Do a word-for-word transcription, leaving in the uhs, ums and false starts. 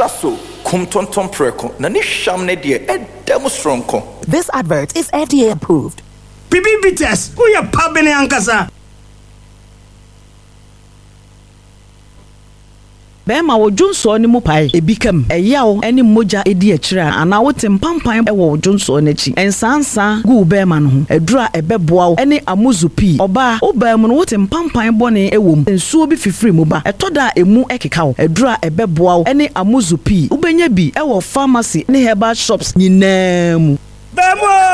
Shaso, kum tonton preko, na ni sham ne die, e demo strong ko. This advert is F D A approved. Bibi Bites, who ya pabene ankasa? Bema wo Junso ni mu pai ebikam eyawo eni moja edi akira ana wote mpampan e wo Junso n'echi ensansa gu bema no ho adura ebeboa wo eni amuzupi oba obam no wote mpampan bone ewom ensuo bi fifiri mu ba etoda emu ekeka wo adura ebeboa wo eni amuzupi ubenya bi e wo pharmacy ne herbal shops nyinaa mu.